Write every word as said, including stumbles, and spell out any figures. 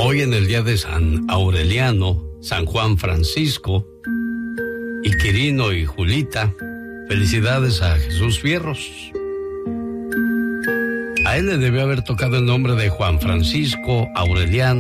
Hoy en el día de San Aureliano, San Juan Francisco y Quirino y Julita, felicidades a Jesús Fierros. A él le debió haber tocado el nombre de Juan Francisco Aureliano